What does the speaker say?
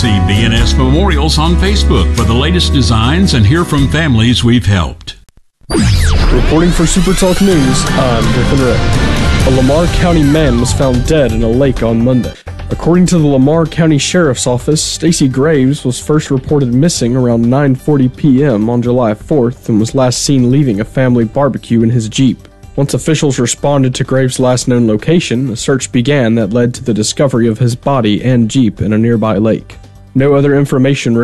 See BNS Memorials on Facebook for the latest designs and hear from families we've helped. Reporting for Super Talk News, I'm Griffin Ray. A Lamar County man was found dead in a lake on Monday. According to the Lamar County Sheriff's Office, Stacy Graves was first reported missing around 9:40 p.m. on July 4th and was last seen leaving a family barbecue in his Jeep. Once officials responded to Graves' last known location, a search began that led to the discovery of his body and Jeep in a nearby lake. No other information